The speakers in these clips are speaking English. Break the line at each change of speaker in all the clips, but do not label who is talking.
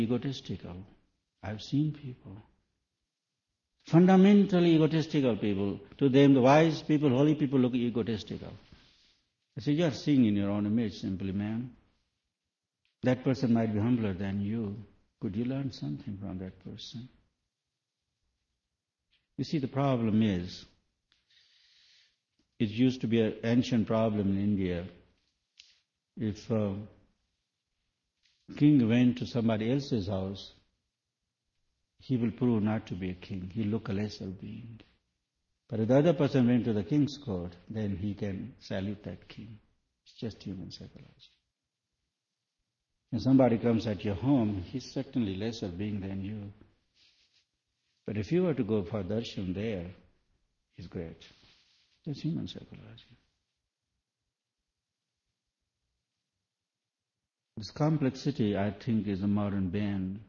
egotistical. I've seen people. Fundamentally egotistical people. To them, the wise people, holy people look egotistical. I say, you are seeing in your own image simply, man. That person might be humbler than you. Could you learn something from that person? You see, the problem is, it used to be an ancient problem in India. If a king went to somebody else's house, he will prove not to be a king. He'll look a lesser being. But if the other person went to the king's court, then he can salute that king. It's just human psychology. When somebody comes at your home, he's certainly lesser being than you. But if you were to go for darshan there, he's great. That's human psychology. This complexity, I think, is a modern band.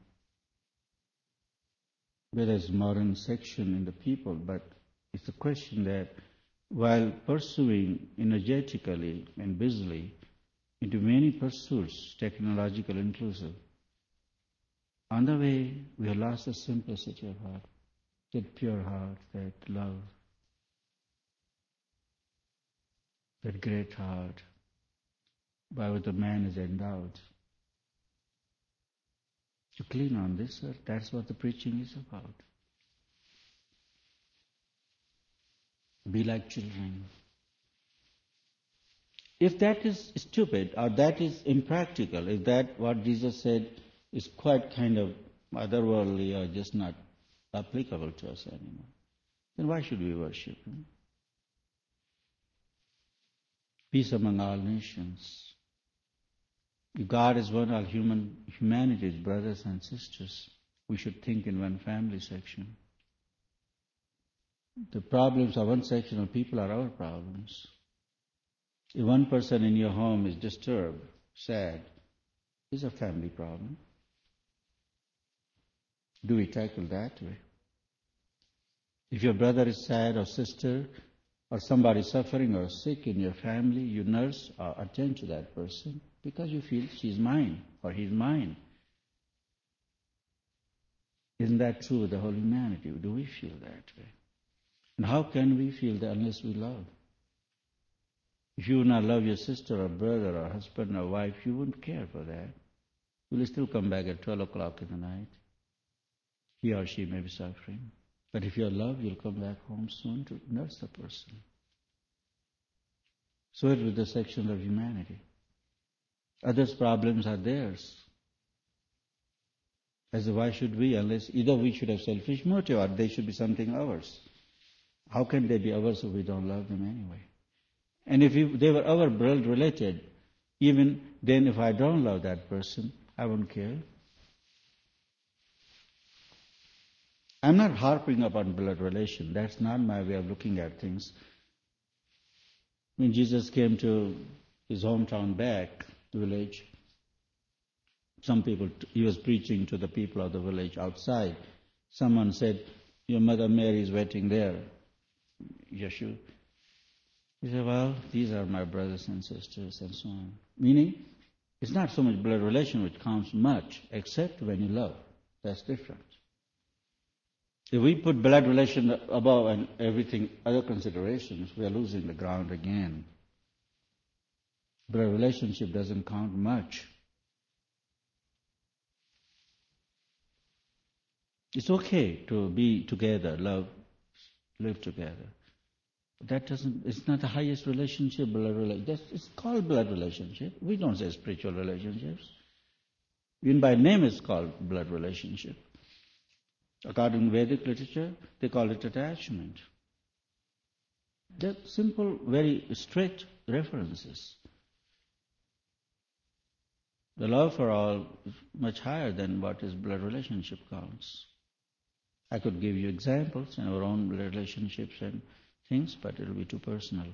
Whether it's modern section in the people, but it's a question that while pursuing energetically and busily into many pursuits, technological inclusive, on the way we have lost the simplicity of heart, that pure heart, that love, that great heart, by which the man is endowed. To clean on this earth, that's what the preaching is about. Be like children. If that is stupid or that is impractical, if that what Jesus said is quite kind of otherworldly or just not applicable to us anymore, then why should we worship Him? Peace among all nations. If God is one, all humanity is brothers and sisters. We should think in one family section. The problems of one section of people are our problems. If one person in your home is disturbed, sad, it's a family problem. Do we tackle that way? If your brother is sad or sister or somebody suffering or sick in your family, you nurse or attend to that person because you feel she's mine or he's mine. Isn't that true with the whole humanity? Do we feel that way? And how can we feel that unless we love? If you would not love your sister or brother or husband or wife, you wouldn't care for that. You will still come back at 12 o'clock in the night. He or she may be suffering. But if you love, you'll come back home soon to nurse the person. So it with the section of humanity. Others' problems are theirs. As why should we, unless either we should have selfish motive or they should be something ours. How can they be ours if we don't love them anyway? And if they were our blood related, even then if I don't love that person, I won't care. I'm not harping upon blood relation. That's not my way of looking at things. When Jesus came to his hometown back village, he was preaching to the people of the village outside. Someone said, your mother Mary is waiting there. Yeshua. He said, well, these are my brothers and sisters and so on. Meaning, it's not so much blood relation which counts much, except when you love. That's different. If we put blood relation above and everything, other considerations, we are losing the ground again. Blood relationship doesn't count much. It's okay to be together, love, live together. But it's not the highest relationship, blood relationship. It's called blood relationship. We don't say spiritual relationships. Even by name it's called blood relationship. According to Vedic literature, they call it attachment. They're simple, very straight references. The love for all is much higher than what is blood relationship counts. I could give you examples in our own relationships and things, but it will be too personal.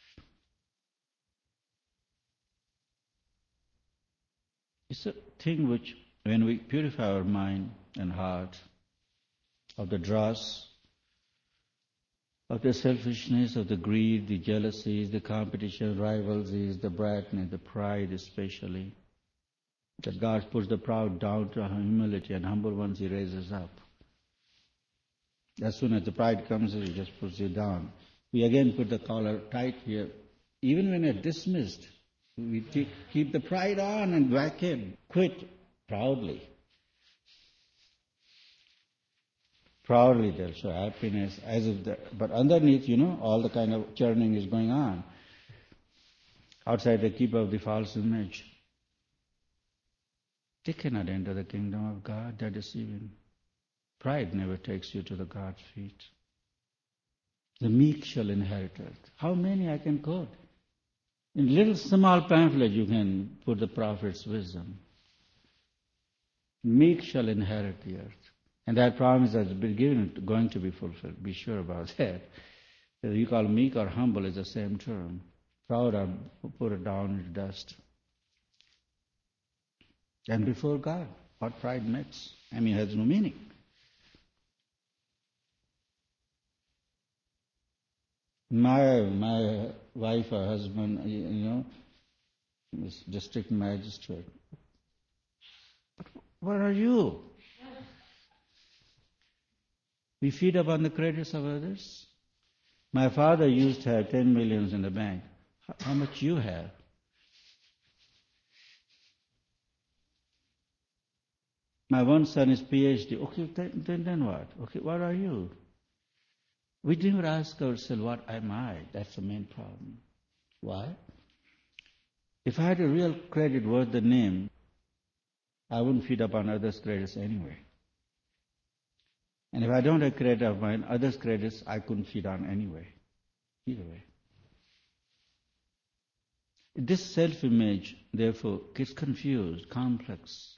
It's a thing which, when we purify our mind and heart of the dross, of the selfishness, of the greed, the jealousies, the competition, rivalries, the brightness, the pride especially, That God puts the proud down to humility and humble ones He raises up. As soon as the pride comes, He just puts you down. We again put the collar tight here. Even when you're dismissed, we keep the pride on and whack in. Quit proudly. Proudly they'll show happiness as if but underneath, all the kind of churning is going on. Outside they keep up the false image. They cannot enter the kingdom of God. They're deceiving. Pride never takes you to the God's feet. The meek shall inherit earth. How many I can quote? In little small pamphlet you can put the prophet's wisdom. Meek shall inherit the earth. And that promise has been given, going to be fulfilled. Be sure about that. Whether you call meek or humble is the same term. Proud or put it down in the dust. And before God, what pride makes? It has no meaning. My wife or husband, is district magistrate. But what are you? We feed upon the credits of others. My father used to have 10 millions in the bank. How much you have? My one son is PhD. Okay, then what? Okay, what are you? We never ask ourselves, what am I? That's the main problem. Why? If I had a real credit worth the name, I wouldn't feed upon others' credits anyway. And if I don't have credit of mine, others' credits I couldn't feed on anyway. Either way. This self-image, therefore, gets confused, complex.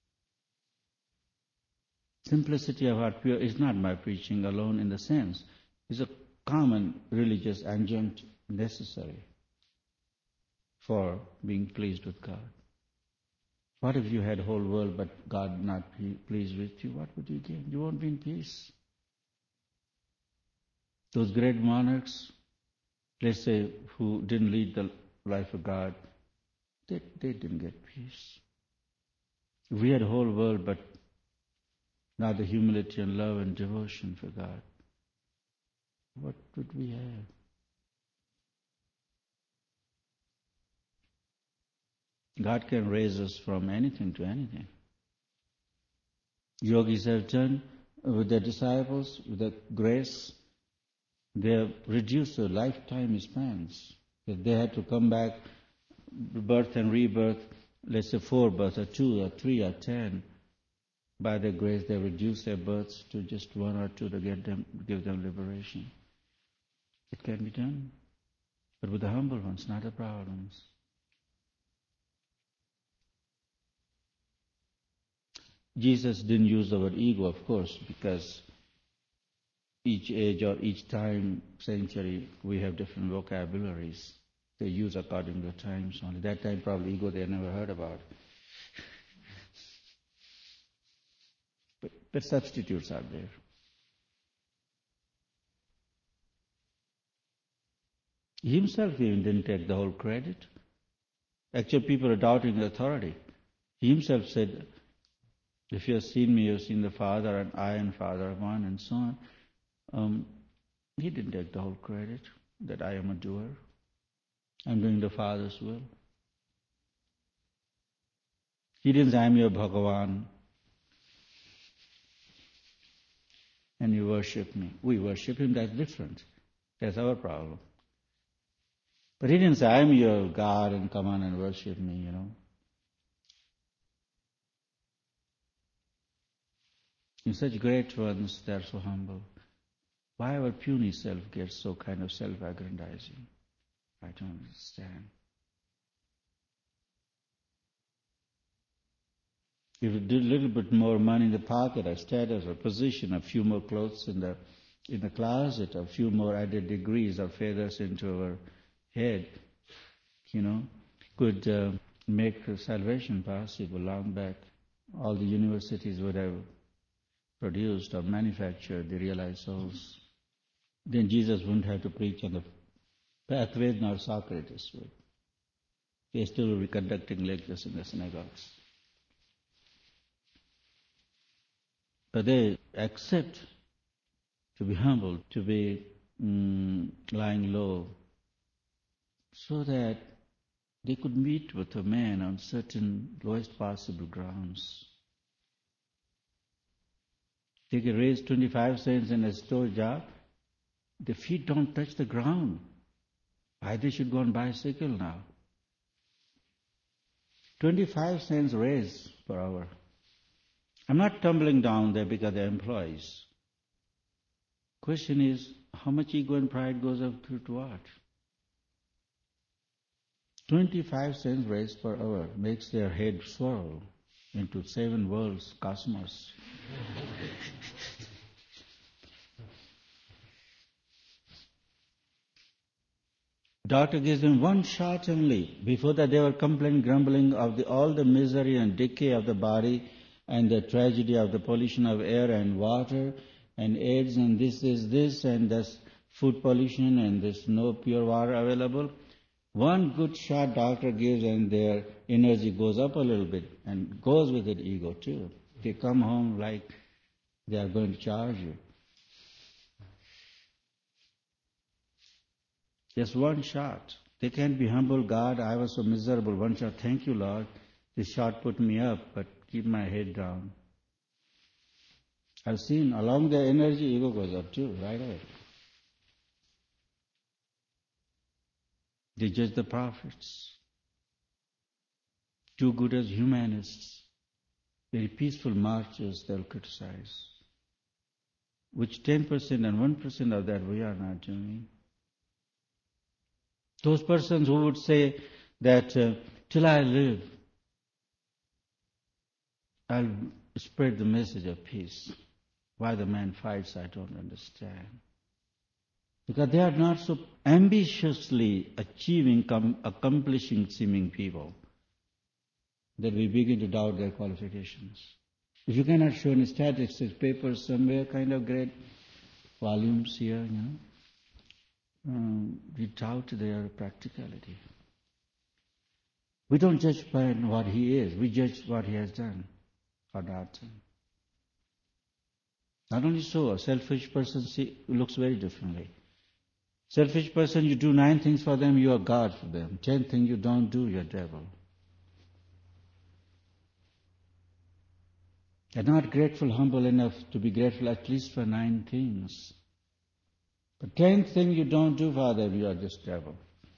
Simplicity of heart, pure, is not my preaching alone in the sense. It's a common religious adjunct necessary for being pleased with God. What if you had the whole world but God not pleased with you? What would you gain? You won't be in peace. Those great monarchs, let's say, who didn't lead the life of God, they didn't get peace. If we had the whole world but not the humility and love and devotion for God, what would we have? God can raise us from anything to anything. Yogis have done with their disciples, with the grace, they have reduced their lifetime spans. If they had to come back, birth and rebirth, let's say 4 births, or 2, or 3, or 10, by their grace they reduce their births to just 1 or 2 to give them liberation. It can be done, but with the humble ones, not the proud ones. Jesus didn't use the word ego, of course, because each age or each time, century, we have different vocabularies. They use according to the times only. That time probably ego they never heard about. But substitutes are there. He himself even didn't take the whole credit. Actually, people are doubting the authority. He himself said, if you have seen me, you have seen the Father, and I and Father are one, and so on. He didn't take the whole credit that I am a doer. I'm doing the Father's will. He didn't say, I'm your Bhagavan, and you worship me. We worship him, that's different. That's our problem. But he didn't say, I'm your God, and come on and worship me, In such great ones, they're so humble. Why our puny self gets so kind of self-aggrandizing? I don't understand. If you did a little bit more money in the pocket, or status, or position, a few more clothes in the closet, a few more added degrees or feathers into our head, could make salvation possible long back. All the universities would have produced or manufactured the realized souls. Then Jesus wouldn't have to preach on the pathways, nor Socrates would. They still will be conducting lectures in the synagogues. but they accept to be humble, to be lying low, so that they could meet with a man on certain lowest possible grounds. They can raise 25 cents in a store job. The feet don't touch the ground. Why they should go on bicycle now? 25 cents raise per hour. I'm not tumbling down there because they're employees. Question is, how much ego and pride goes up to what? 25 cents raise per hour makes their head swirl into 7 worlds, cosmos. Doctor gives them one shot only. Before that they were complaining, grumbling of all the misery and decay of the body and the tragedy of the pollution of air and water and AIDS and this and this food pollution and there's no pure water available. One good shot doctor gives and their energy goes up a little bit and goes with it ego too. They come home like they are going to charge you. Just one shot. They can't be humble. God, I was so miserable. One shot. Thank you, Lord. This shot put me up, but keep my head down. I've seen along their energy, ego goes up too, right away. They judge the prophets. Too good as humanists. Very peaceful marchers they'll criticize. Which 10% and 1% of that we are not doing. Those persons who would say that till I live, I'll spread the message of peace. Why the man fights, I don't understand. Because they are not so ambitiously accomplishing seeming people that we begin to doubt their qualifications. If you cannot show any statistics, papers somewhere, kind of great volumes here, we doubt their practicality. We don't judge by what he is, we judge what he has done or not done. Not only so, a selfish person looks very differently. Selfish person, you do 9 things for them, you are God for them. 10 things you don't do, you're devil. They're not grateful, humble enough to be grateful at least for 9 things. But 10th thing you don't do for them, you are just devil.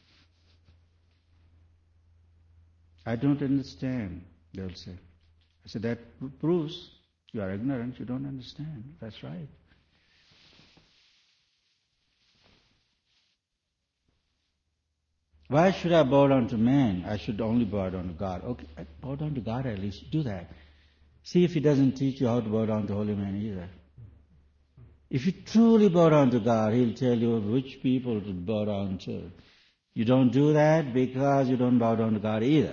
I don't understand, they'll say. I said, that proves you are ignorant, you don't understand. That's right. Why should I bow down to man? I should only bow down to God. Okay, bow down to God at least, do that. See if he doesn't teach you how to bow down to holy man either. If you truly bow down to God, he'll tell you which people to bow down to. You don't do that because you don't bow down to God either.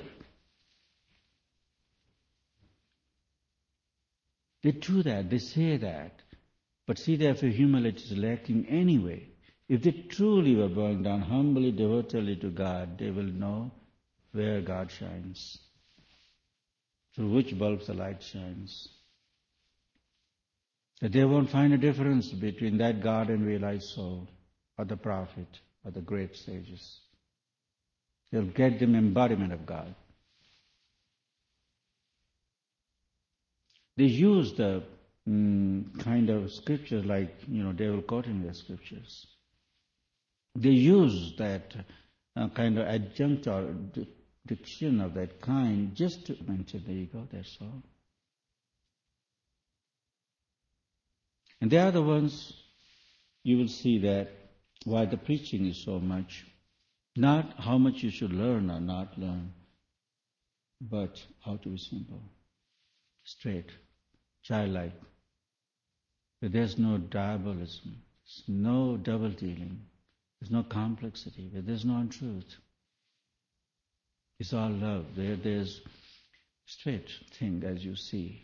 They do that, they say that. But see, therefore humility is lacking anyway. If they truly were bowing down humbly, devotedly to God, they will know where God shines, through which bulbs the light shines. That they won't find a difference between that God and realized soul, or the prophet, or the great sages. They'll get them embodiment of God. They use the kind of scriptures like, they will quote in their scriptures. They use that kind of adjunct or diction of that kind just to mention the ego, that's all. And they are the ones you will see that why the preaching is so much, not how much you should learn or not learn, but how to be simple, straight, childlike. That there's no diabolism, there's no double dealing, there's no complexity, there's no untruth. It's all love. There's straight thing as you see,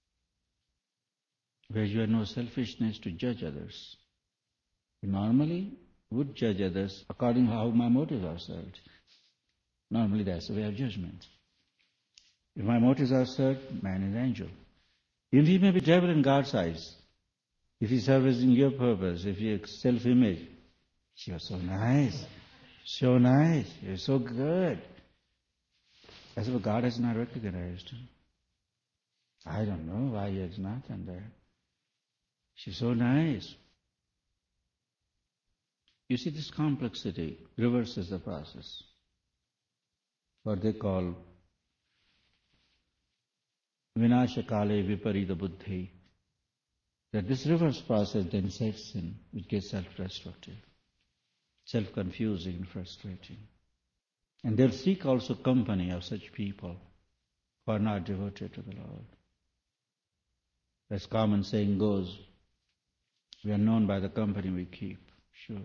where you have no selfishness to judge others. You normally would judge others according to how my motives are served. Normally that's the way of judgment. If my motives are served, man is angel. He may be devil in God's eyes. If he's servicing your purpose, if your self-image, you're so nice, you're so good. As if God has not recognized him. I don't know why he has not done that. She's so nice. You see, this complexity reverses the process. What they call vinashakale viparita buddhi. That this reverse process then sets in, which gets self-destructive, self-confusing and frustrating. And they'll seek also company of such people who are not devoted to the Lord. As common saying goes, we are known by the company we keep. Sure.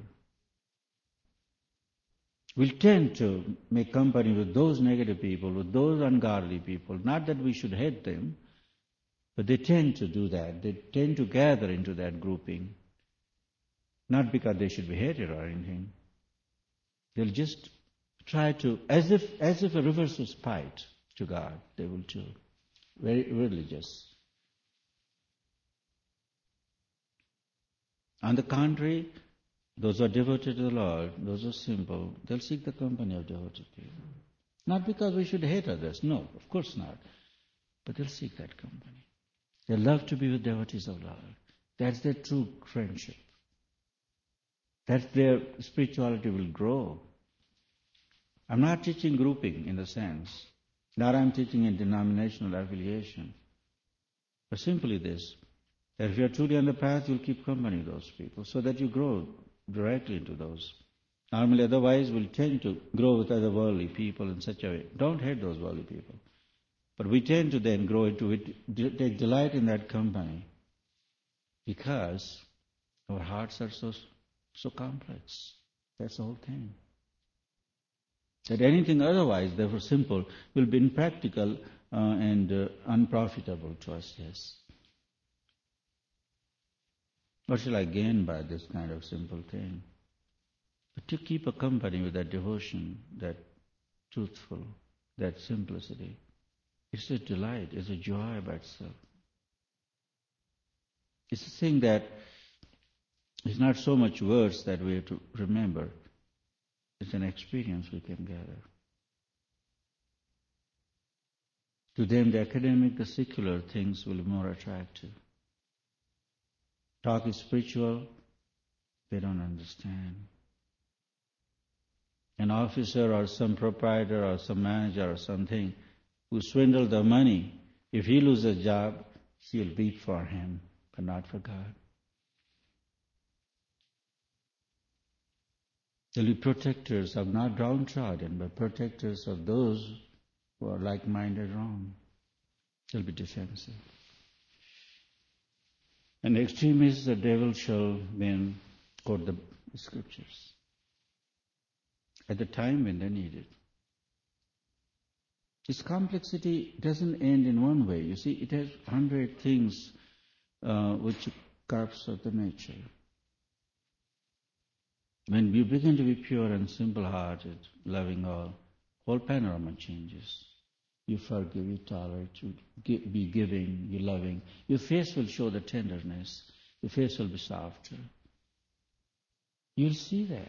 We'll tend to make company with those negative people, with those ungodly people. Not that we should hate them, but they tend to do that. They tend to gather into that grouping. Not because they should be hated or anything. They'll just try to, as if a reverse spite to God, they will do. Very religious. On the contrary, those who are devoted to the Lord, those who are simple, they'll seek the company of devoted people. Not because we should hate others, no, of course not. But they'll seek that company. They love to be with devotees of Lord. That's their true friendship. That's their spirituality will grow. I'm not teaching grouping in the sense, not I'm teaching a denominational affiliation, but simply this, that if you're truly on the path, you'll keep company with those people so that you grow directly into those. Normally, otherwise, we'll tend to grow with other worldly people in such a way. Don't hate those worldly people. But we tend to then grow into it, take delight in that company because our hearts are so complex. That's the whole thing. That anything otherwise, therefore simple, will be impractical and unprofitable to us, yes. What shall I gain by this kind of simple thing? But to keep a company with that devotion, that truthful, that simplicity, it's a delight, it's a joy by itself. It's a thing that is not so much words that we have to remember. It's an experience we can gather. To them, the academic, the secular things will be more attractive. Talk is spiritual, they don't understand. An officer or some proprietor or some manager or something who swindled the money, if he loses a job, he'll beat for him, but not for God. They'll be protectors of not downtrodden, but protectors of those who are like-minded wrong. They'll be defensive. And extremists, the devil shall then quote the scriptures at the time when they need it. This complexity doesn't end in one way. You see, it has 100 things which curves of the nature. When you begin to be pure and simple-hearted, loving all, whole panorama changes. You forgive, you tolerate, you be giving, you loving. Your face will show the tenderness. Your face will be softer. You'll see that.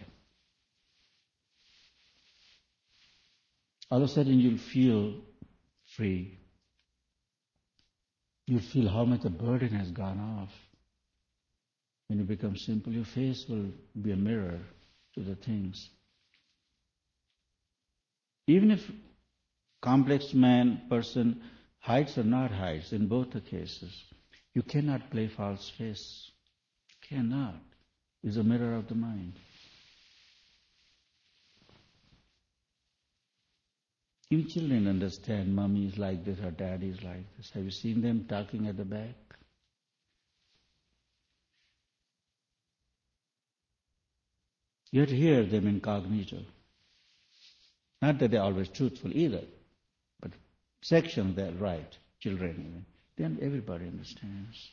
All of a sudden you'll feel free. You'll feel how much the burden has gone off. When you become simple, your face will be a mirror to the things. Even if complex person hides or not hides, in both the cases, you cannot play false face. You cannot. It's a mirror of the mind. Even children understand mommy is like this or daddy is like this. Have you seen them talking at the back? You have to hear them incognito. Not that they're always truthful either, but sections they're right, children even. Then everybody understands.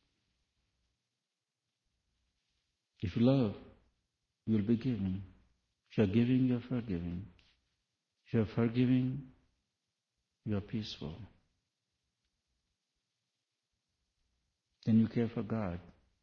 If you love, you'll be giving. If you're giving, you're forgiving. If you're forgiving, you're peaceful. Then you care for God.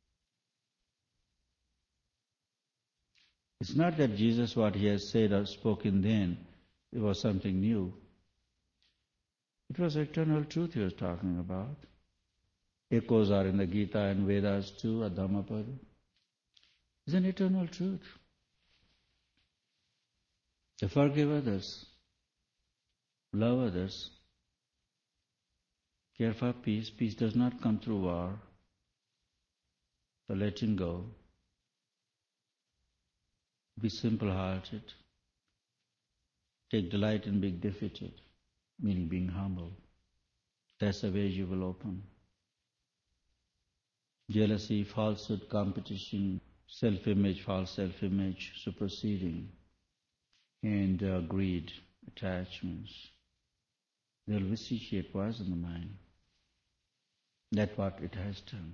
It's not that Jesus, what he has said or spoken then, it was something new. It was eternal truth he was talking about. Echoes are in the Gita and Vedas too, Dhammapada. It's an eternal truth. To forgive others, love others, care for peace. Peace does not come through war. So letting go. Be simple-hearted. Take delight in being defeated, meaning being humble. That's the way you will open. Jealousy, falsehood, competition, self-image, false self-image, superseding, and greed, attachments. They'll vitiate poison the mind. That's what it has done.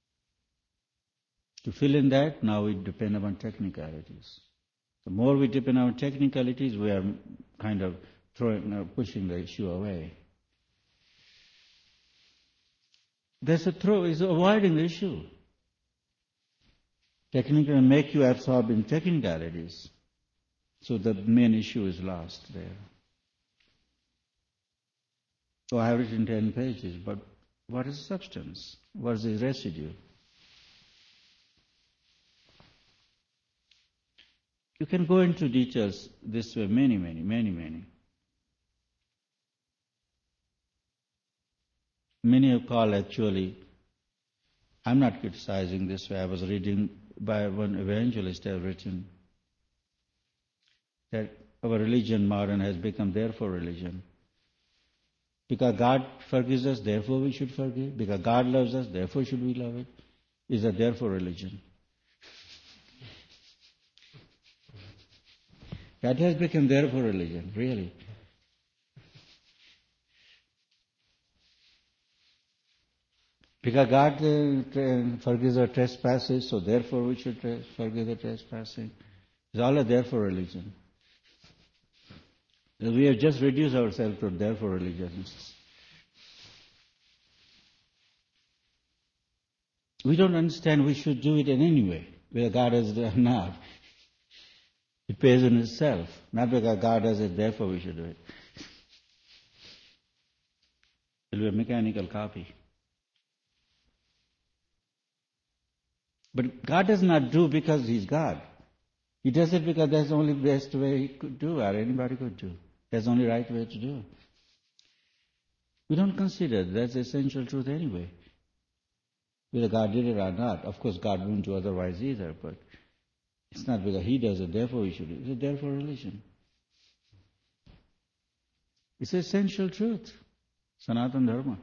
To fill in that, now we depend upon technicalities. The more we depend on technicalities, we are kind of pushing the issue away. That's is avoiding the issue. Technical make you absorb in technicalities. So the main issue is lost there. So I have written 10 pages, but what is substance? What is the residue? You can go into details this way, many. Many have called actually, I'm not criticizing this way, I was reading by one evangelist have written that our religion, modern, has become therefore religion. Because God forgives us, therefore we should forgive. Because God loves us, therefore should we love it. Is a therefore religion. That has become therefore religion, really. Because God forgives our trespasses, so therefore we should forgive the trespassing. It's all a therefore religion. We have just reduced ourselves to therefore religions. We don't understand we should do it in any way, whether God has it or not. It pays in itself, not because God does it, therefore we should do it. It will be a mechanical copy. But God does not do because He's God. He does it because that's the only best way He could do, or anybody could do. That's the only right way to do. We don't consider that's the essential truth anyway. Whether God did it or not. Of course, God wouldn't do otherwise either, but it's not because He does it, therefore we should do it. It's a therefore religion. It's an essential truth. Sanatana Dharma.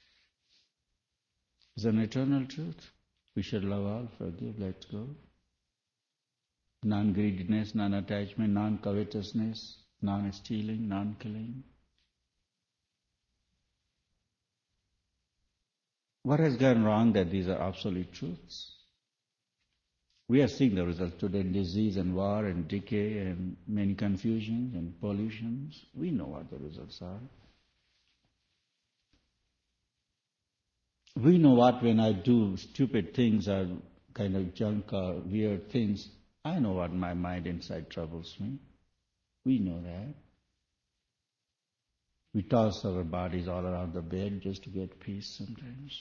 It's an eternal truth. We should love all, forgive, let go. Non-greediness, non-attachment, non-covetousness, non-stealing, non-killing. What has gone wrong that these are obsolete truths? We are seeing the results today in disease and war and decay and many confusions and pollutions. We know what the results are. We know what when I do stupid things or kind of junk or weird things, I know what my mind inside troubles me. We know that. We toss our bodies all around the bed just to get peace sometimes.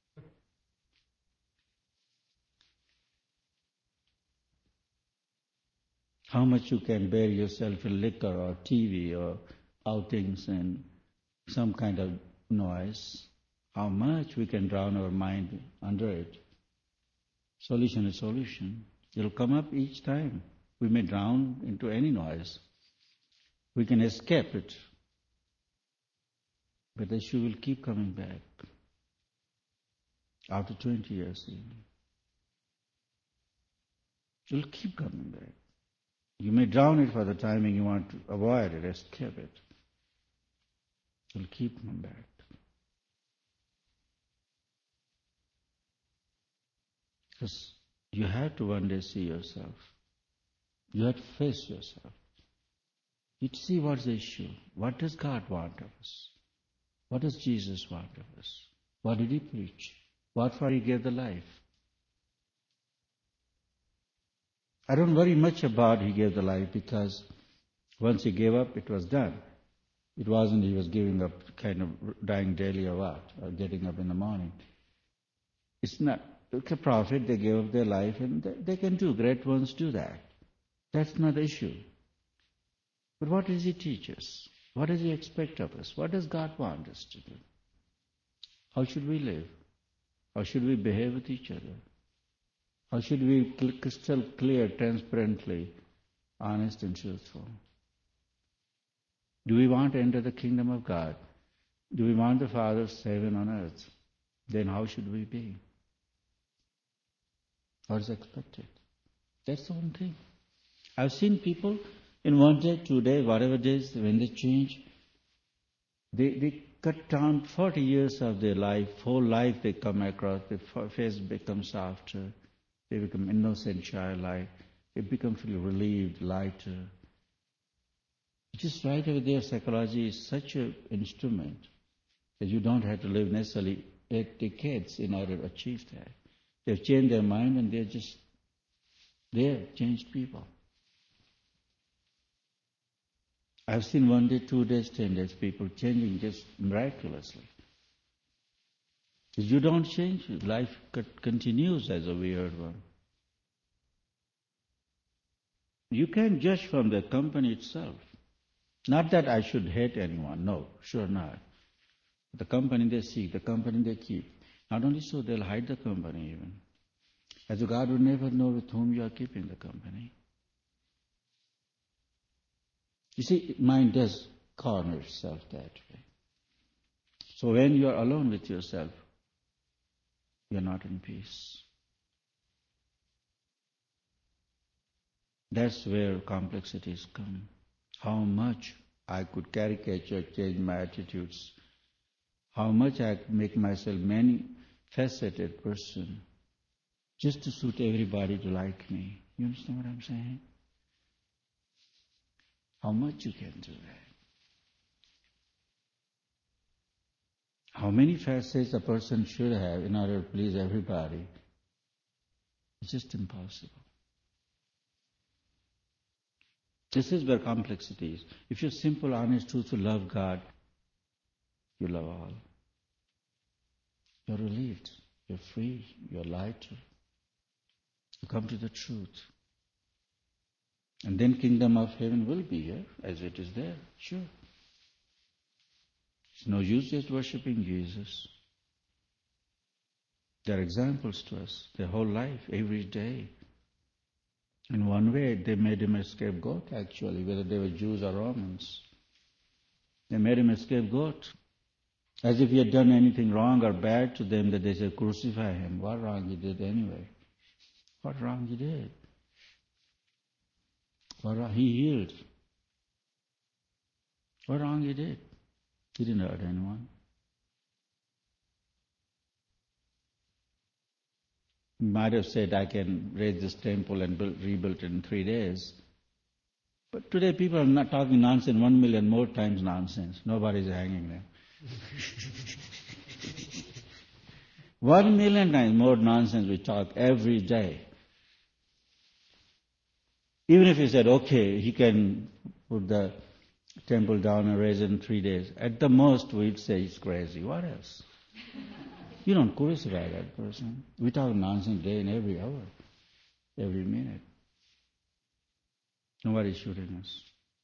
How much you can bear yourself in liquor or TV or outings and some kind of noise. How much we can drown our mind under it. Solution is solution. It'll come up each time. We may drown into any noise. We can escape it. But the issue will keep coming back. After 20 years even. It will keep coming back. You may drown it for the time and you want to avoid it, escape it. It will keep coming back. Because you have to one day see yourself. You have to face yourself. You see what's the issue. What does God want of us? What does Jesus want of us? What did He preach? What for he gave the life? I don't worry much about he gave the life, because once he gave up, it was done. It wasn't he was giving up, kind of dying daily or what, or getting up in the morning. It's not. It's a prophet, they gave up their life, and they can do. Great ones do that. That's not the issue. But what does he teach us? What does he expect of us? What does God want us to do? How should we live? How should we behave with each other? How should we be crystal clear, transparently, honest and truthful? Do we want to enter the kingdom of God? Do we want the Father's heaven on earth? Then how should we be? What is expected? That's the one thing. I've seen people in 1 day, 2 days, whatever days, when they change, they cut down 40 years of their life, whole life they come across, their face becomes softer, they become innocent, childlike, they become feel relieved, lighter. Just right over there, psychology is such an instrument that you don't have to live necessarily 8 decades in order to achieve that. They've changed their mind and they're just there, changed people. I've seen 1 day, 2 days, 10 days, people changing just miraculously. If you don't change, life continues as a weird one. You can't judge from the company itself. Not that I should hate anyone, no, sure not. The company they seek, the company they keep. Not only so, they'll hide the company even. As God would never know with whom you are keeping the company. You see, mind does corner itself that way. So when you are alone with yourself, you are not in peace. That's where complexities come. How much I could caricature, change my attitudes. How much I make myself many-faceted person just to suit everybody to like me. You understand what I'm saying? How much you can do that? How many facets a person should have in order to please everybody? It's just impossible. This is where complexity is. If you're simple, honest, truthful, love God, you love all. You're relieved. You're free. You're lighter. You come to the truth. And then kingdom of heaven will be here as it is there. Sure. It's no use just worshipping Jesus. They're examples to us. Their whole life, every day. In one way, they made him a scapegoat, actually, whether they were Jews or Romans. They made him a scapegoat. As if he had done anything wrong or bad to them, that they said, crucify him. What wrong he did anyway? What wrong he did? What wrong? He healed. What wrong he did? He didn't hurt anyone. He might have said, I can raise this temple and rebuild it in 3 days. But today people are not talking nonsense 1 million more times nonsense. Nobody's hanging them. 1 million times more nonsense we talk every day. Even if he said, okay, he can put the temple down and raise it in 3 days, at the most we'd say he's crazy. What else? You don't crucify that person. We talk nonsense day and every hour, every minute. Nobody's shooting us.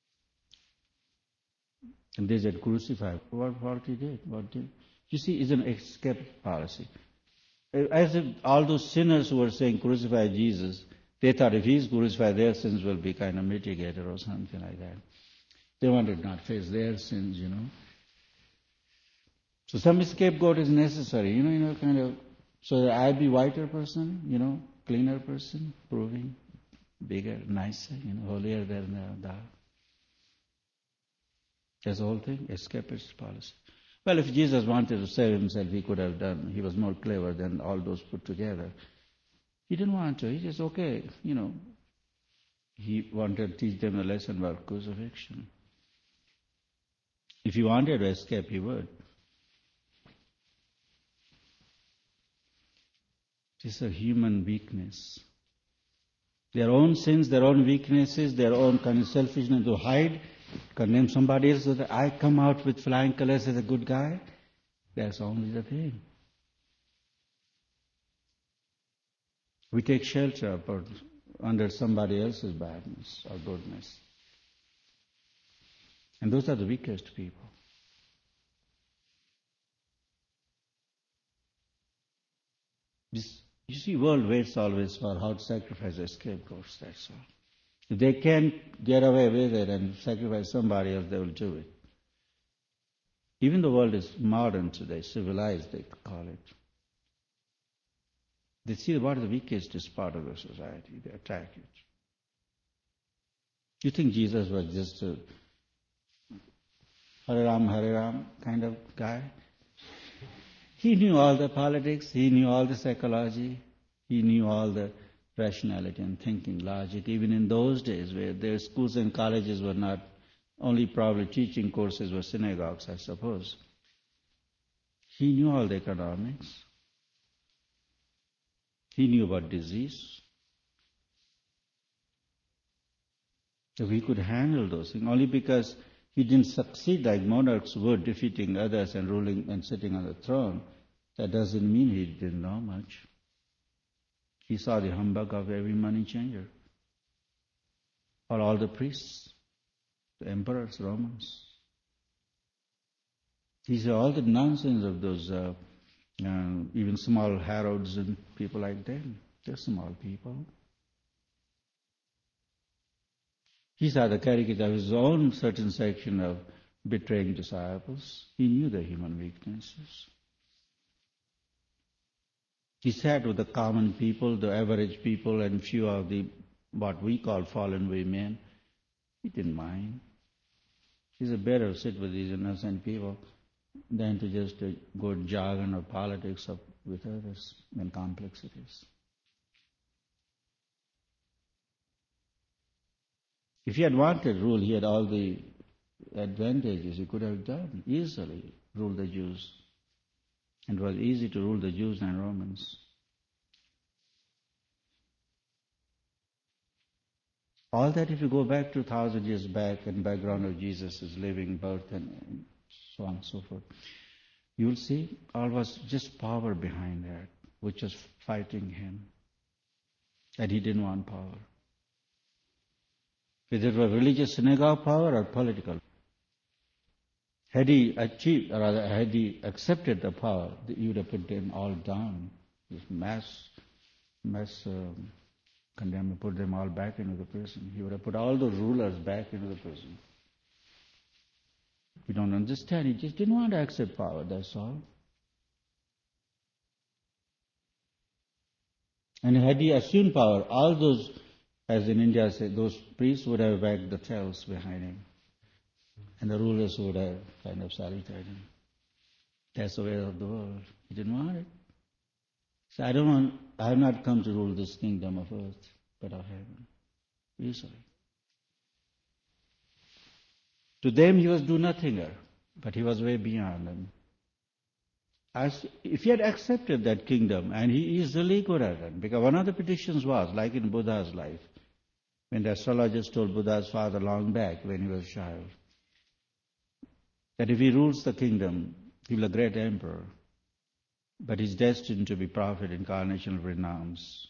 And they said, crucify. What he did? What did? You see, it's an escape policy. As if all those sinners who were saying, crucify Jesus, they thought if he's crucified, their sins will be kind of mitigated or something like that. They wanted not face their sins, you know. So some scapegoat is necessary, kind of, so that I be whiter person, cleaner person, proving bigger, nicer, holier than thou. That's the whole thing, escapist policy. Well, if Jesus wanted to save himself, he could have done. He was more clever than all those put together. He didn't want to. He just, okay, He wanted to teach them a lesson about crucifixion. If he wanted to escape, he would. This is a human weakness. Their own sins, their own weaknesses, their own kind of selfishness to hide, condemn somebody else so that I come out with flying colors as a good guy. That's only the thing. We take shelter under somebody else's badness or goodness. And those are the weakest people. You see, world waits always for how to sacrifice a scapegoats, that's all. If they can't get away with it and sacrifice somebody else, they will do it. Even the world is modern today, civilized, they call it. They see what is the weakest part of the society, they attack it. You think Jesus was just a Hare Ram kind of guy? He knew all the politics, he knew all the psychology, he knew all the rationality and thinking, logic, even in those days where their schools and colleges were not, only probably teaching courses were synagogues, I suppose. He knew all the economics. He knew about disease. So he could handle those things, only because he didn't succeed like monarchs would, defeating others and ruling and sitting on the throne. That doesn't mean he didn't know much. He saw the humbug of every money changer, or all the priests, the emperors, Romans. He saw all the nonsense of those, even small Herods and people like them. They're small people. He saw the caricature of his own certain section of betraying disciples. He knew the human weaknesses. He sat with the common people, the average people, and few of the what we call fallen women. He didn't mind. It's better to sit with these innocent people than to just go jargon of politics with others and complexities. If he had wanted rule, he had all the advantages he could have done, easily rule the Jews. And it was easy to rule the Jews and Romans. All that, if you go back 2,000 years back and background of Jesus' living, birth, and so on and so forth, you'll see all was just power behind that, which was fighting him. And he didn't want power. Whether it was religious synagogue power or political. Had he achieved, or rather had he accepted the power, he would have put them all down. This mass condemn, put them all back into the prison. He would have put all the rulers back into the prison. We don't understand. He just didn't want to accept power, that's all. And had he assumed power, all those, as in India say, those priests would have wagged the tails behind him. And the rulers would have kind of saluted him. That's the way of the world. He didn't want it. So I have not come to rule this kingdom of earth, but of heaven. Easily. To them he was do-nothinger, but he was way beyond them. If he had accepted that kingdom, and he easily could have done, because one of the petitions was, like in Buddha's life, when the astrologers told Buddha's father long back when he was a child, that if he rules the kingdom, he will be a great emperor, but he's destined to be prophet, incarnation of renounce.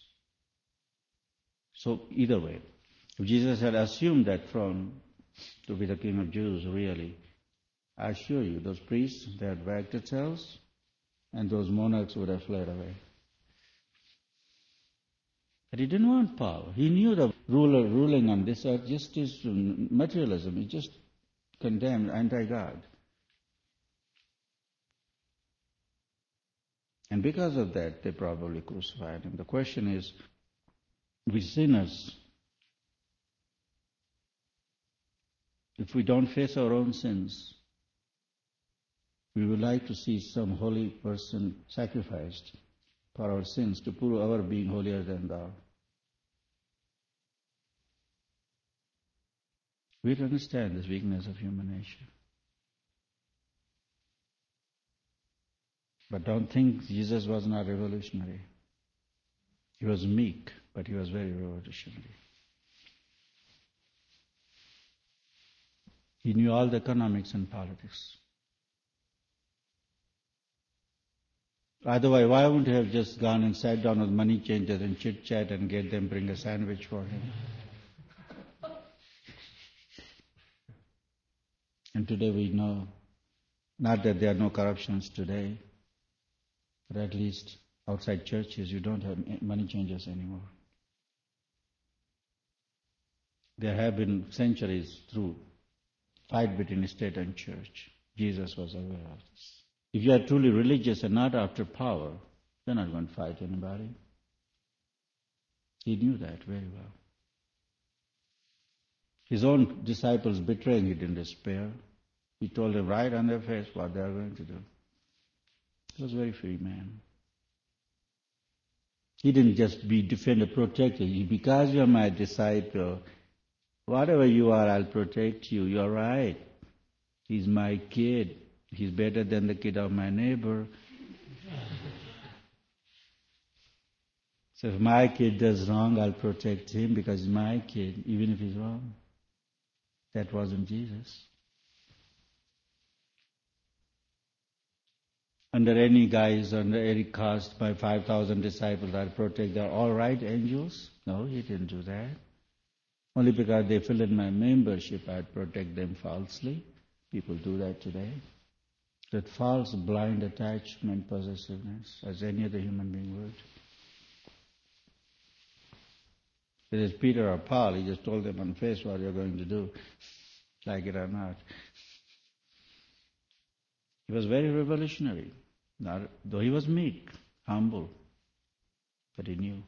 So either way, if Jesus had assumed that throne to be the king of Jews, really, I assure you, those priests, they had wagged their tails, and those monarchs would have fled away. But he didn't want power. He knew the ruler ruling on this earth just is materialism. He just condemned, anti-God. And because of that, they probably crucified him. The question is, we sinners, if we don't face our own sins, we would like to see some holy person sacrificed for our sins to prove our being holier than thou. We don't understand this weakness of human nature. But don't think Jesus was not revolutionary. He was meek, but he was very revolutionary. He knew all the economics and politics. Otherwise, why wouldn't he have just gone and sat down with money changers and chit-chat and get them bring a sandwich for him? And today we know, not that there are no corruptions today, but at least outside churches you don't have money changers anymore. There have been centuries through fight between state and church. Jesus was aware of this. If you are truly religious and not after power, you're not going to fight anybody. He knew that very well. His own disciples betraying, he didn't despair. He told them right on their face what they are going to do. He was a very free man. He didn't just be defender, protector. Because you're my disciple, whatever you are, I'll protect you. You're right. He's my kid. He's better than the kid of my neighbor. So if my kid does wrong, I'll protect him because he's my kid, even if he's wrong. That wasn't Jesus. Under any guise, under any caste, my 5,000 disciples, I'll protect them. All right, angels? No, he didn't do that. Only because they fill in my membership, I'd protect them falsely. People do that today. That false, blind attachment, possessiveness, as any other human being would. It is Peter or Paul, he just told them on face what you're going to do, like it or not. He was very revolutionary, though he was meek, humble, but he knew.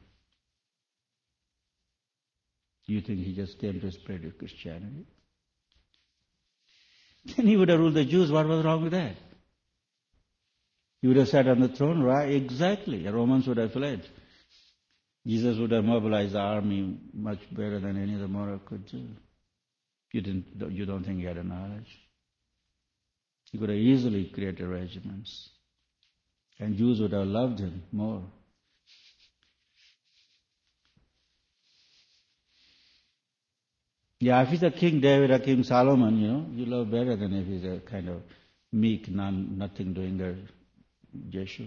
Do you think he just came to spread Christianity? Then he would have ruled the Jews. What was wrong with that? He would have sat on the throne, right? Exactly. The Romans would have fled. Jesus would have mobilized the army much better than any other monarch could do. You don't think he had a knowledge? He could have easily created regiments. And Jews would have loved him more. Yeah, if he's a King David or King Solomon, you love better than if he's a kind of meek, nothing doing there, Jeshua.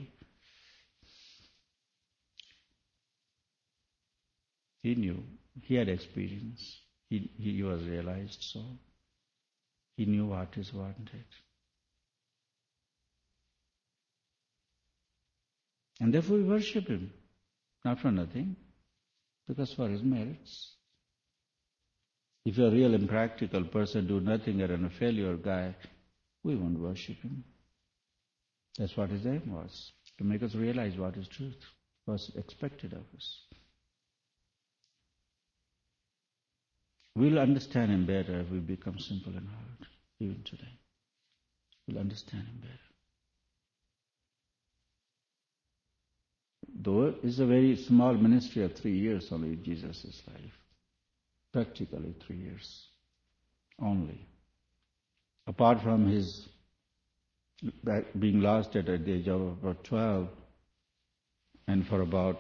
He knew. He had experience. He was realized so. He knew what is wanted. And therefore we worship him. Not for nothing, because for his merits. If you're a real impractical person, do nothing and a failure guy, we won't worship him. That's what his aim was, to make us realize what is truth, what's expected of us. We'll understand him better if we become simple in heart, even today. We'll understand him better. Though it's a very small ministry of 3 years only in Jesus' life. Practically 3 years only. Apart from his being lost at the age of about 12, and for about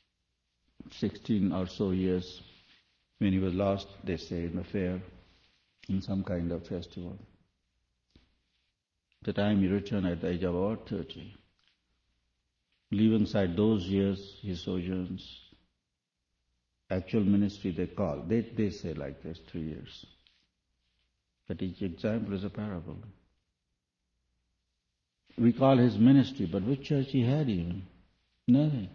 16 or so years, when he was lost, they say, in a fair, in some kind of festival. The time he returned at the age of about 30. Leaving aside those years, his sojourns, actual ministry they call, they say like this, 3 years. But each example is a parable. We call his ministry, but which church he had even? Nothing.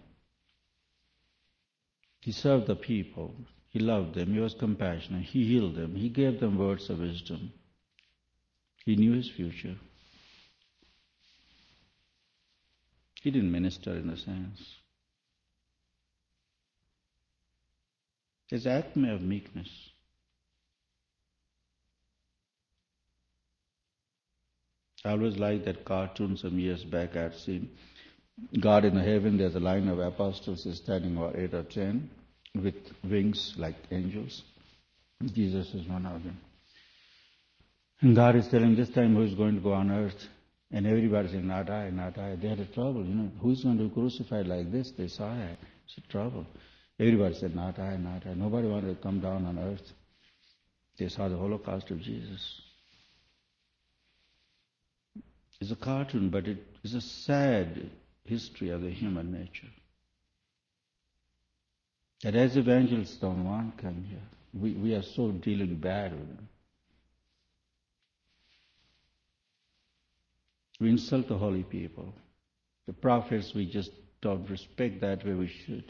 He served the people. He loved them. He was compassionate. He healed them. He gave them words of wisdom. He knew his future. He didn't minister in a sense. His acme of meekness. I always liked that cartoon some years back I had seen. God in the heaven, there's a line of apostles standing, or 8 or 10, with wings like angels. Jesus is one of them. And God is telling this time who's going to go on earth. And everybody saying, not I, not I. They had a trouble, Who's going to be crucified like this? They saw it. It's a trouble. Everybody said, not I, not I. Nobody wanted to come down on earth. They saw the Holocaust of Jesus. It's a cartoon, but it is a sad history of the human nature. That as evangelists don't want to come here. We are so dealing bad with them. We insult the holy people. The prophets, we just don't respect that way we should.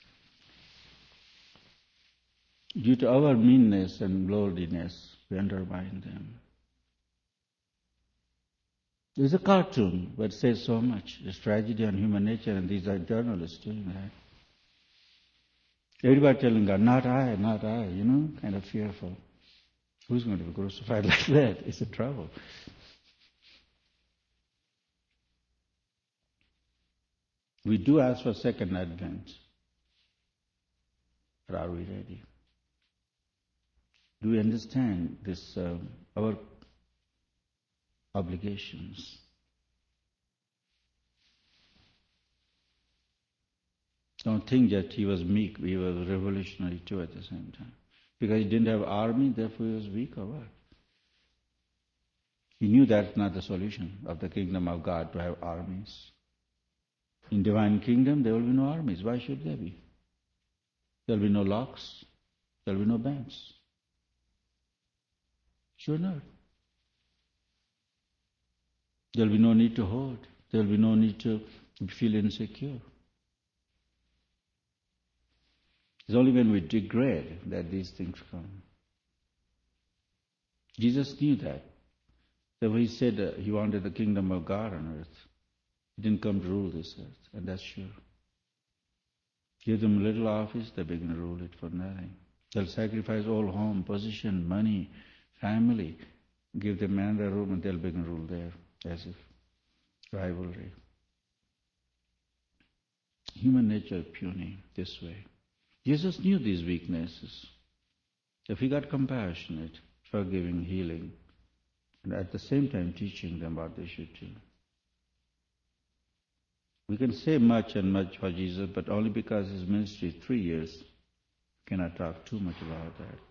Due to our meanness and lowliness, we undermine them. There's a cartoon that says so much. It's tragedy on human nature, and these are journalists doing that. Everybody telling God, not I, kind of fearful. Who's going to be crucified like that? It's a trouble. We do ask for second advent. But are we ready? Do we understand this, our obligations? Don't think that he was meek, he was revolutionary too at the same time. Because he didn't have army, therefore he was weak or what? He knew that's not the solution of the kingdom of God, to have armies. In divine kingdom, there will be no armies. Why should there be? There will be no locks. There will be no banks. Sure not. There will be no need to hoard. There will be no need to feel insecure. It's only when we degrade that these things come. Jesus knew that. So he said he wanted the kingdom of God on earth. He didn't come to rule this earth, and that's sure. Give them a little office, they begin to rule it for nothing. They'll sacrifice all home, position, money, family. Give them another room and they'll begin to rule there as if rivalry. Human nature is puny this way. Jesus knew these weaknesses. If he got compassionate, forgiving, healing, and at the same time teaching them what they should do. We can say much and much for Jesus, but only because his ministry is 3 years. Cannot talk too much about that.